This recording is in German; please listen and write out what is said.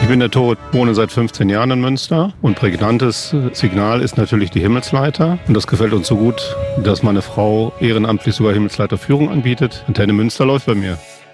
Ich bin der Tod, wohne seit 15 Jahren in Münster und prägnantes Signal ist natürlich die Himmelsleiter. Und das gefällt uns so gut, dass meine Frau ehrenamtlich sogar Himmelsleiterführung anbietet. Antenne Münster läuft bei mir.